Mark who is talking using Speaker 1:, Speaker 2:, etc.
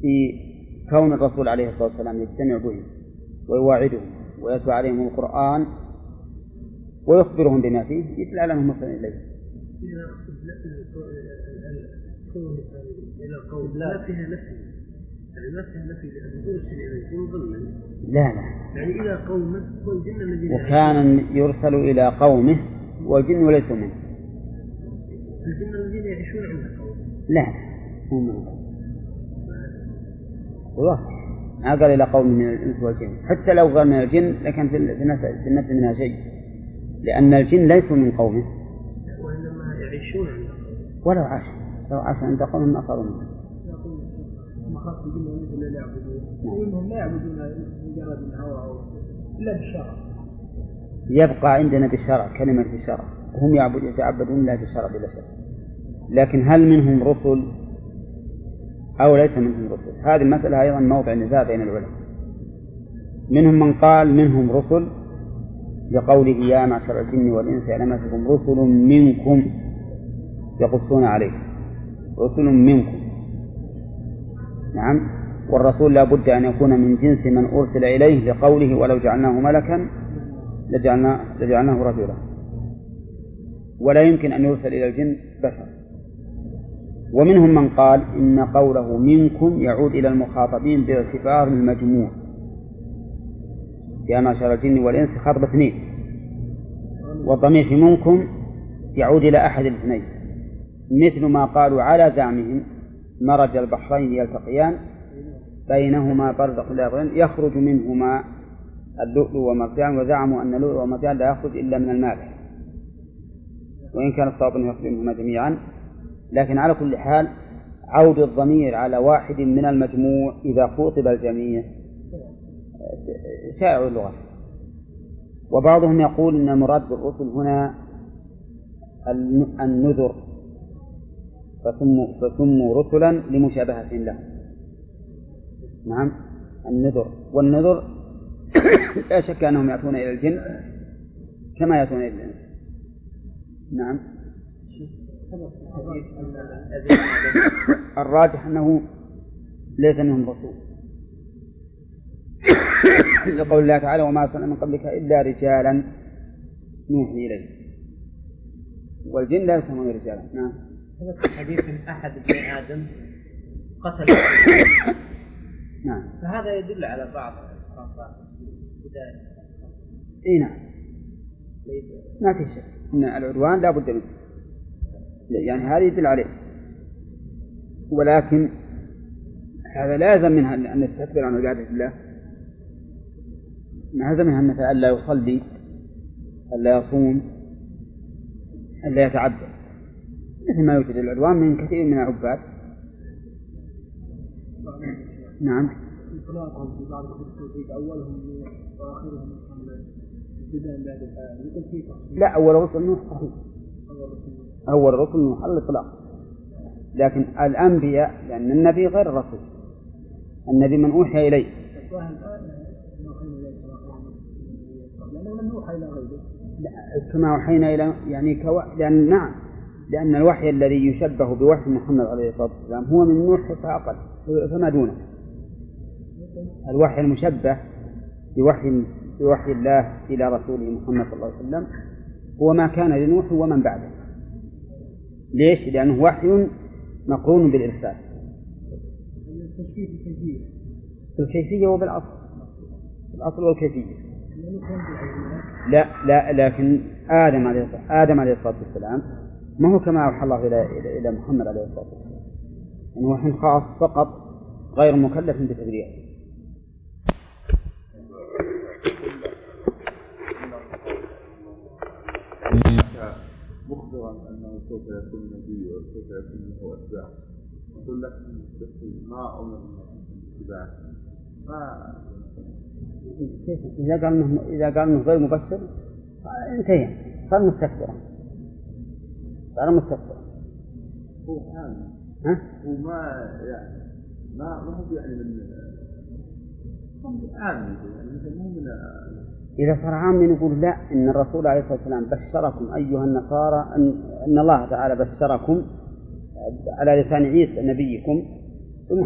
Speaker 1: في كون الرسول عليه الصلاة والسلام يجتمع بهم ويواعدهم ويتلو عليهم القرآن ويخبرهم بما فيه يدل على أنهم مرسل إليه.
Speaker 2: لا فيها نفي، يعني ما فيها نفي لأنه يرسل إلى الجن ضمنا.
Speaker 1: لا
Speaker 2: يعني إلى قومه والجن الذين
Speaker 1: وكان يرسل إلى قومه والجن وليسوا منه.
Speaker 2: الجن الذين يعيشون عند قومه.
Speaker 1: لا هم واضح ما قال إلى قوم من الإنس والجن، حتى لو قال من الجن لكن في النفس منها شيء، لأن الجن ليسوا من قومه
Speaker 2: وإنما يعيشون عند قومه.
Speaker 1: لو عاش عند قوم ما صاروا منه.
Speaker 2: مخاص الجن مثل لا يعبدون وإنهم لا يعبدون مجرد الهوى إلا بالشرع.
Speaker 1: يبقى عندنا بالشرع كلمة بالشرع، هم يتعبدون لا بالشرع بلا شك. لكن هل منهم رسل أو ليس منهم رسل؟ هذه المسألة أيضا موضع نزاع بين العلماء. منهم من قال منهم رسل لقوله يا معشر الجن والإنس ألم يأتكم رسل منكم يقصون عليكم، رسل منكم. نعم، والرسول لا بد أن يكون من جنس من أرسل إليه لقوله ولو جعلناه ملكا لجعلناه رجلا، ولا يمكن أن يرسل إلى الجن بشر. ومنهم من قال إن قوله منكم يعود إلى المخاطبين باعتبار المجموع، يا معشر الجن والإنس خاطب اثنين، والضمير في منكم يعود إلى أحد الاثنين، مثل ما قالوا على زعمهم مرج البحرين يلتقيان بينهما برزخ لا يبغيان يخرج منهما اللؤلؤ والمرجان، وزعموا أن اللؤلؤ والمرجان لا يخرج إلا من المالح، وإن كان الصواب أن يخرج منهما جميعا. لكن على كل حال عود الضمير على واحد من المجموع إذا خاطب الجميع شائع اللغة. وبعضهم يقول إن المراد بالرسل هنا النذر، فسموا رسلا لمشابهة لهم. نعم، النذر، والنذر لا شك أنهم يأتون إلى الجن كما يأتون إلى الإنس. نعم، الراجح أنه ليس منهم رسول لقول الله تعالى وما أرسلنا من قبلك إلا رجالا نوحي إليه، والجن لا يسمون رجالا. نعم،
Speaker 2: هذا حديث أحد ابن آدم قتل
Speaker 1: نعم،
Speaker 2: فهذا يدل على بعض الخرافات بداية.
Speaker 1: نعم، ما في شك أن العدوان لا بد منه، يعني هذا يدل عليه، ولكن هذا لا يلزم منها أن نستكبر عن عبادة الله. ما يلزم منها مثلا ألا يصلي، ألا يصوم، ألا يتعبد، مثل ما يوجد العدوان من كثير من العباد. نعم، لا، أول رسل نوح صحيح، أول رسل نوح على الإطلاق، لكن الأنبياء لأن النبي غير الرسول، النبي من أوحي إليه. كما أوحينا إلى يعني لأن نعم، لأن الوحي الذي يشبه بوحي محمد عليه الصلاة والسلام هو من نوح فأقل فما دونه. الوحي المشبه بوحي الله إلى رسوله محمد صلى الله عليه وسلم هو ما كان لنوح ومن بعده. ليش؟ لأنه وحي مقرون بالإرسال في الكيفية وبالأصل، الأصل والكيفية. لا لكن آدم عليه الصلاة والسلام ما هو كما أوحى الله إلى محمد عليه الصلاة والسلام، يعني وحي خاص فقط غير مكلف بتبليغه.
Speaker 3: مخبرا أنه سوف يكون نبي وسوف يكون له أتباع، يقول لك ما أمر بالاتباع،
Speaker 1: إذا قال إنه غير مبشر انتهى، صار مستكبرا.
Speaker 3: هو حامل وما يعني ما هو يعني من عامل، يعني مو من.
Speaker 1: إذا صار عام نقول لا، إن الرسول عليه الصلاة والسلام بشركم أيها النصارى أن الله تعالى بشركم على لسان عيسى نبيكم